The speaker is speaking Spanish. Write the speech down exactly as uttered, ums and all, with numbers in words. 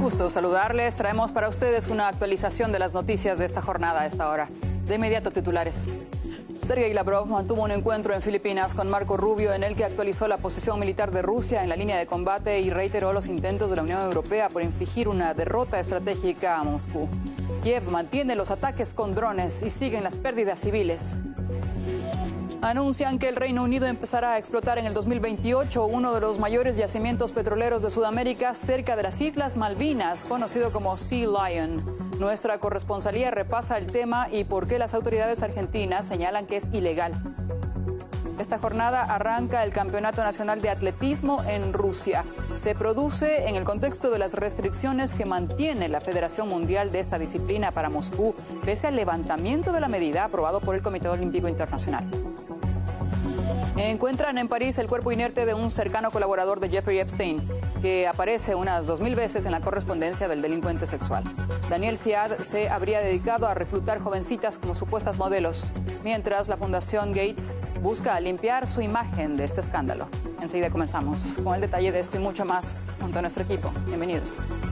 Gusto saludarles. Traemos para ustedes una actualización de las noticias de esta jornada a esta hora. De inmediato, titulares. Sergei Lavrov mantuvo un encuentro en Filipinas con Marco Rubio en el que actualizó la posición militar de Rusia en la línea de combate y reiteró los intentos de la Unión Europea por infligir una derrota estratégica a Moscú. Kiev mantiene los ataques con drones y siguen las pérdidas civiles. Anuncian que el Reino Unido empezará a explotar en el dos mil veintiocho uno de los mayores yacimientos petroleros de Sudamérica cerca de las Islas Malvinas, conocido como Sea Lion. Nuestra corresponsalía repasa el tema y por qué las autoridades argentinas señalan que es ilegal. Esta jornada arranca el Campeonato Nacional de Atletismo en Rusia. Se produce en el contexto de las restricciones que mantiene la Federación Mundial de esta disciplina para Moscú, pese al levantamiento de la medida aprobado por el Comité Olímpico Internacional. Encuentran en París el cuerpo inerte de un cercano colaborador de Jeffrey Epstein, que aparece unas dos mil veces en la correspondencia del delincuente sexual. Daniel Ziad se habría dedicado a reclutar jovencitas como supuestas modelos, mientras la Fundación Gates busca limpiar su imagen de este escándalo. Enseguida comenzamos con el detalle de esto y mucho más junto a nuestro equipo. Bienvenidos.